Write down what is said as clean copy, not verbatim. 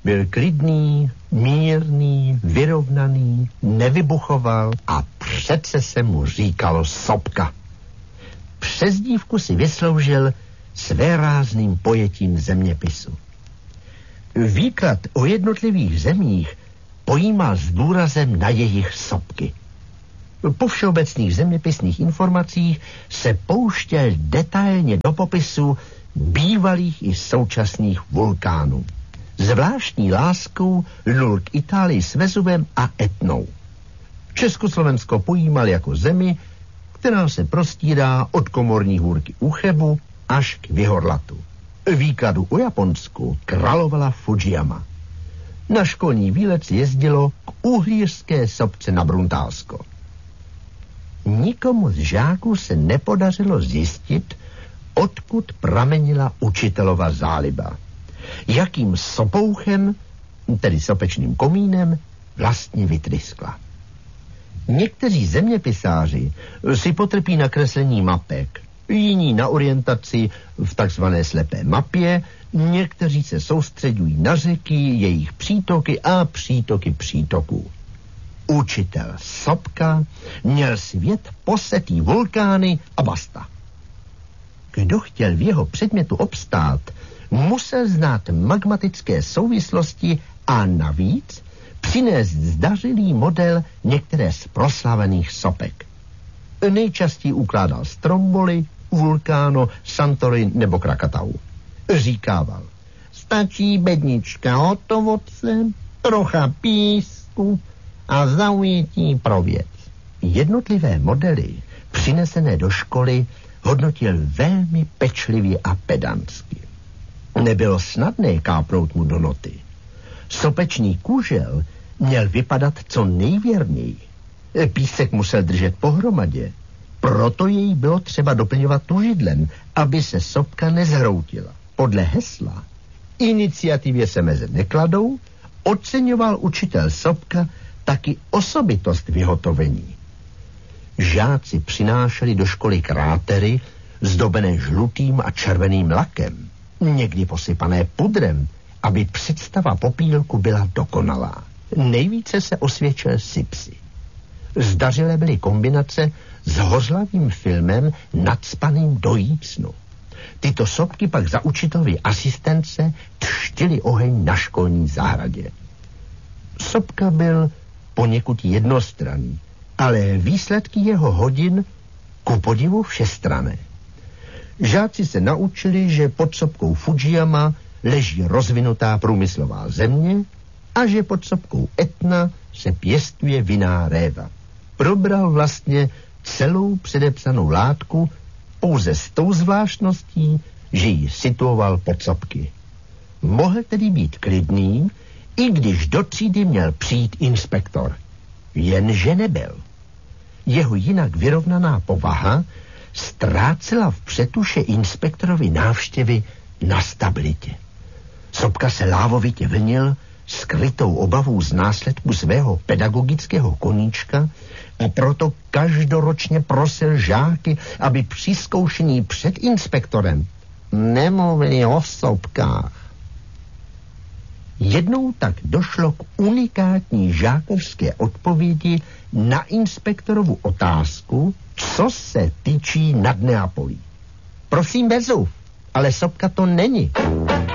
Byl klidný, mírný, vyrovnaný, nevybuchoval a přece se mu říkalo Sopka. Přezdívku si vysloužil svérázným pojetím zeměpisu. Výklad o jednotlivých zemích pojímal s důrazem na jejich sopky. Po všeobecných zeměpisných informacích se pouštěl detailně do popisu bývalých i současných vulkánů. Zvláštní láskou lnul k Itálii s Vezuvem a Etnou. Československo pojímal jako zemi, která se prostírá od komorní hůrky u Chebu až k Vyhorlatu. Výkladu o Japonsku královala Fujiyama. Na školní výlet se jezdilo k uhlířské sopce na Bruntálsko. Nikomu z žáků se nepodařilo zjistit, odkud pramenila učitelova záliba. Jakým sopouchem, tedy sopečným komínem, vlastně vytryskla. Někteří zeměpisáři si potrpí na kreslení mapek, jiní na orientaci v takzvané slepé mapě, někteří se soustředují na řeky, jejich přítoky a přítoky přítoků. Učitel Sopka měl svět posetý vulkány a basta. Kdo chtěl v jeho předmětu obstát, musel znát magmatické souvislosti a navíc přinést zdařilý model některé z proslavených sopek. Nejčastěji ukládal Stromboli, Vulkáno, Santorin nebo Krakatau. Říkával, stačí bednička hotovoce, trocha písku a zaujetí pro věc. Jednotlivé modely, přinesené do školy, hodnotil velmi pečlivě a pedantsky. Nebylo snadné kápnout mu do noty. Sopečný kužel měl vypadat co nejvěrněji. Písek musel držet pohromadě, proto jej bylo třeba doplňovat tužidlem, aby se sopka nezhroutila. Podle hesla iniciativě se meze nekladou, oceňoval učitel Sopka taky osobitost vyhotovení. Žáci přinášeli do školy krátery zdobené žlutým a červeným lakem, někdy posypané pudrem, aby představa popílku byla dokonalá. Nejvíce se osvědčil Sipsy. Zdařilé byly kombinace s hořlavým filmem nadspaným do jícnu. Tyto sopky pak za učitelovy asistence třtily oheň na školní zahradě. Sopka byl poněkud jednostranný, ale výsledky jeho hodin ku podivu všestranné. Žáci se naučili, že pod sopkou Fujiyama leží rozvinutá průmyslová země a že pod sopkou Etna se pěstuje vinná réva. Probral vlastně celou předepsanou látku pouze s tou zvláštností, že ji situoval pod sopky. Mohl tedy být klidný, i když do třídy měl přijít inspektor. Jenže nebyl. Jeho jinak vyrovnaná povaha ztrácela v přetuše inspektorovi návštěvy na stabilitě. Sopka se lávovitě vlnil, skrytou obavou z následku svého pedagogického koníčka, a proto každoročně prosil žáky, aby při zkoušení před inspektorem nemluvili o sopkách. Jednou tak došlo k unikátní žákovské odpovědi na inspektorovu otázku, co se tyčí nad Neapolí. Prosím, Vezuv, ale sopka to není.